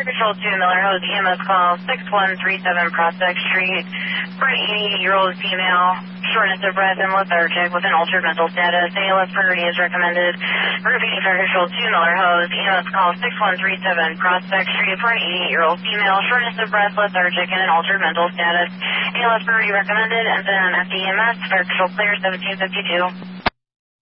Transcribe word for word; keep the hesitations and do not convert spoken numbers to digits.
Fire Control two, Miller Hose, E M S call six one three seven Prospect Street for an eighty-year-old female, shortness of breath and lethargic with an altered mental status. A L S priority is recommended. Repeating Fire Control two, Miller Hose, E M S call six one three seven Prospect Street for an eighty-eight-year-old female, shortness of breath, lethargic, and an altered mental status. A L S priority recommended, and then at the E M S, Fire Control clear seventeen fifty-two.